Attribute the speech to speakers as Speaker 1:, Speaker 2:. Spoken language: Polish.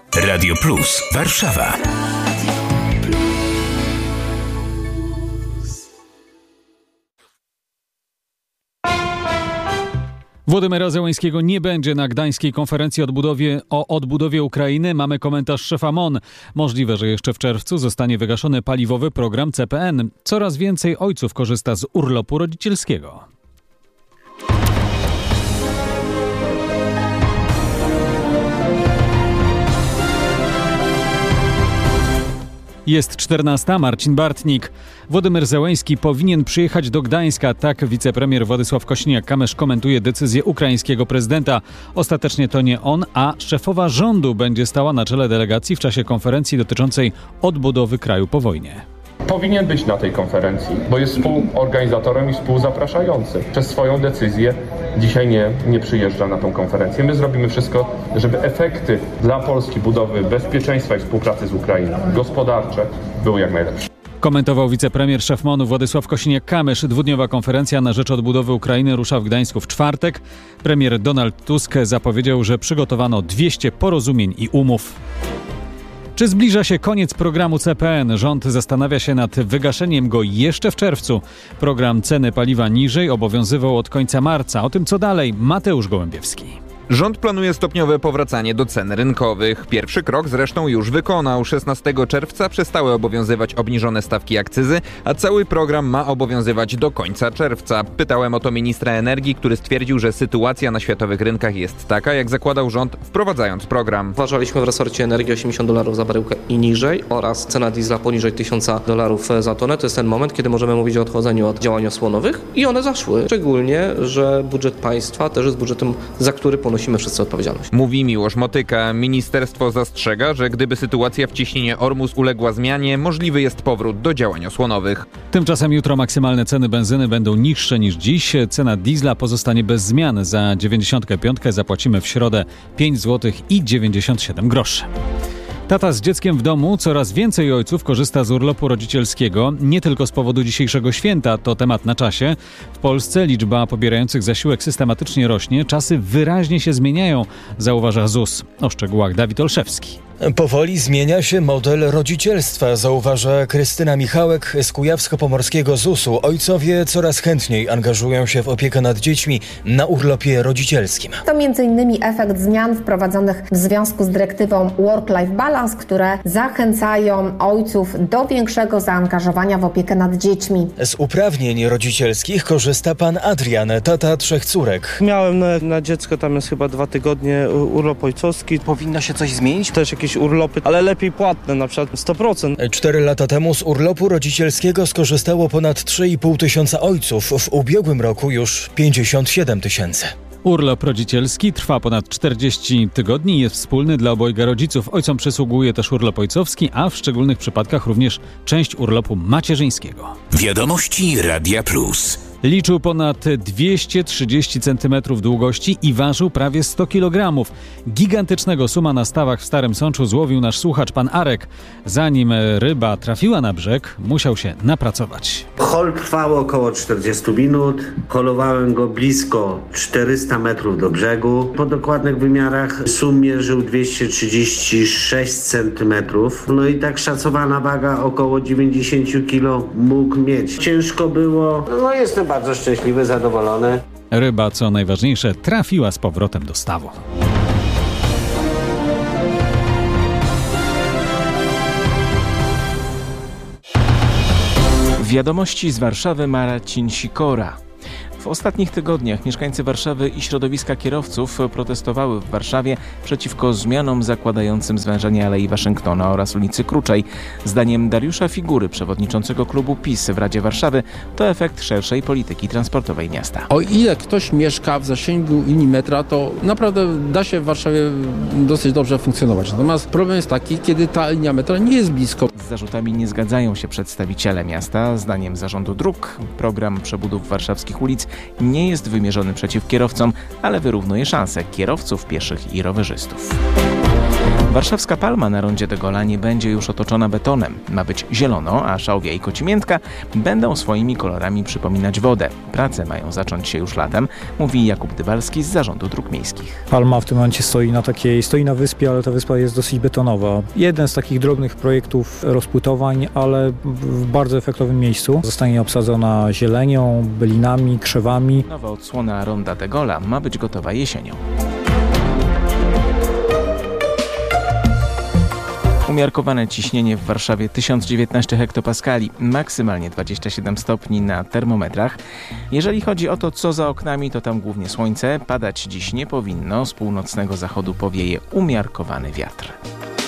Speaker 1: Radio Plus Warszawa.
Speaker 2: Władimira Zełenskiego nie będzie na gdańskiej konferencji o odbudowie Ukrainy. Mamy komentarz szefa MON. Możliwe, że jeszcze w czerwcu zostanie wygaszony paliwowy program CPN. Coraz więcej ojców korzysta z urlopu rodzicielskiego. Jest 14. Marcin Bartnik. Władimir Zełenski powinien przyjechać do Gdańska. Tak wicepremier Władysław Kosiniak-Kamysz komentuje decyzję ukraińskiego prezydenta. Ostatecznie to nie on, a szefowa rządu będzie stała na czele delegacji w czasie konferencji dotyczącej odbudowy kraju po wojnie.
Speaker 3: Powinien być na tej konferencji, bo jest współorganizatorem i współzapraszający. Przez swoją decyzję dzisiaj nie przyjeżdża na tą konferencję. My zrobimy wszystko, żeby efekty dla Polski budowy bezpieczeństwa i współpracy z Ukrainą gospodarcze były jak najlepsze.
Speaker 2: Komentował wicepremier szef MON-u Władysław Kosiniak-Kamysz. Dwudniowa konferencja na rzecz odbudowy Ukrainy rusza w Gdańsku w czwartek. Premier Donald Tusk zapowiedział, że przygotowano 200 porozumień i umów. Czy zbliża się koniec programu CPN? Rząd zastanawia się nad wygaszeniem go jeszcze w czerwcu. Program ceny paliwa niżej obowiązywał od końca marca. O tym co dalej Mateusz Gołębiewski.
Speaker 4: Rząd planuje stopniowe powracanie do cen rynkowych. Pierwszy krok zresztą już wykonał. 16 czerwca przestały obowiązywać obniżone stawki akcyzy, a cały program ma obowiązywać do końca czerwca. Pytałem o to ministra energii, który stwierdził, że sytuacja na światowych rynkach jest taka, jak zakładał rząd, wprowadzając program.
Speaker 5: Uważaliśmy w resorcie energii $80 za baryłkę i niżej oraz cena diesla poniżej $1000 za tonę. To jest ten moment, kiedy możemy mówić o odchodzeniu od działań osłonowych i one zaszły. Szczególnie, że budżet państwa też jest budżetem, za który ponosimy wszyscy odpowiedzialność.
Speaker 4: Mówi Miłosz Motyka. Ministerstwo zastrzega, że gdyby sytuacja w cieśninie Ormus uległa zmianie, możliwy jest powrót do działań osłonowych.
Speaker 2: Tymczasem jutro maksymalne ceny benzyny będą niższe niż dziś. Cena diesla pozostanie bez zmian. Za 95 zapłacimy w środę 5 zł i 97 groszy. Tata z dzieckiem w domu. Coraz więcej ojców korzysta z urlopu rodzicielskiego. Nie tylko z powodu dzisiejszego święta, to temat na czasie. W Polsce liczba pobierających zasiłek systematycznie rośnie. Czasy wyraźnie się zmieniają, zauważa ZUS. O szczegółach Dawid Olszewski.
Speaker 6: Powoli zmienia się model rodzicielstwa, zauważa Krystyna Michałek z kujawsko-pomorskiego ZUS-u. Ojcowie coraz chętniej angażują się w opiekę nad dziećmi na urlopie rodzicielskim.
Speaker 7: To m.in. efekt zmian wprowadzonych w związku z dyrektywą Work-Life Balance, które zachęcają ojców do większego zaangażowania w opiekę nad dziećmi.
Speaker 6: Z uprawnień rodzicielskich korzysta pan Adrian, tata 3 córek.
Speaker 8: Miałem na dziecko, tam jest chyba 2 tygodnie urlop ojcowski.
Speaker 6: Powinno się coś zmienić?
Speaker 8: Też jakieś urlopy, ale lepiej płatne, na przykład 100%.
Speaker 6: 4 lata temu z urlopu rodzicielskiego skorzystało ponad 3,5 tysiąca ojców. W ubiegłym roku już 57 000.
Speaker 2: Urlop rodzicielski trwa ponad 40 tygodni i jest wspólny dla obojga rodziców. Ojcom przysługuje też urlop ojcowski, a w szczególnych przypadkach również część urlopu macierzyńskiego.
Speaker 1: Wiadomości Radia Plus.
Speaker 2: Liczył ponad 230 cm długości i ważył prawie 100 kg. Gigantycznego suma na stawach w Starym Sączu złowił nasz słuchacz pan Arek. Zanim ryba trafiła na brzeg, musiał się napracować.
Speaker 9: Hol trwał około 40 minut. Holowałem go blisko 400 metrów do brzegu. Po dokładnych wymiarach sum mierzył 236 cm. No i tak szacowana waga około 90 kg mógł mieć. Ciężko było. No jestem bardzo szczęśliwy, zadowolony.
Speaker 2: Ryba, co najważniejsze, trafiła z powrotem do stawu.
Speaker 10: Wiadomości z Warszawy Marcin Sikora. W ostatnich tygodniach mieszkańcy Warszawy i środowiska kierowców protestowały w Warszawie przeciwko zmianom zakładającym zwężenie Alei Waszyngtona oraz ulicy Kruczej. Zdaniem Dariusza Figury, przewodniczącego klubu PiS w Radzie Warszawy, to efekt szerszej polityki transportowej miasta.
Speaker 11: O ile ktoś mieszka w zasięgu linii metra, to naprawdę da się w Warszawie dosyć dobrze funkcjonować. Natomiast problem jest taki, kiedy ta linia metra nie jest blisko.
Speaker 10: Z zarzutami nie zgadzają się przedstawiciele miasta. Zdaniem zarządu dróg program przebudów warszawskich ulic nie jest wymierzony przeciw kierowcom, ale wyrównuje szanse kierowców, pieszych i rowerzystów. Warszawska Palma na rondzie de Gola nie będzie już otoczona betonem. Ma być zielono, a szałwia i kocimiętka będą swoimi kolorami przypominać wodę. Prace mają zacząć się już latem, mówi Jakub Dybalski z Zarządu Dróg Miejskich.
Speaker 12: Palma w tym momencie stoi na wyspie, ale ta wyspa jest dosyć betonowa. Jeden z takich drobnych projektów rozpłytowań, ale w bardzo efektownym miejscu. Zostanie obsadzona zielenią, bylinami, krzewami.
Speaker 10: Nowa odsłona ronda de Gola ma być gotowa jesienią. Umiarkowane ciśnienie w Warszawie 1019 hektopaskali, maksymalnie 27 stopni na termometrach. Jeżeli chodzi o to, co za oknami, to tam głównie słońce. Padać dziś nie powinno, z północnego zachodu powieje umiarkowany wiatr.